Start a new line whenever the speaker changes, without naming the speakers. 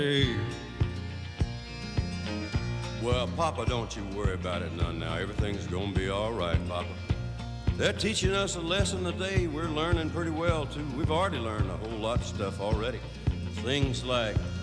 Hey. Well, Papa, don't you worry about it none now. Everything's gonna be all right, Papa. They're teaching us a lesson a day. We're learning pretty well, too. We've already learned a whole lot of stuff already. Things like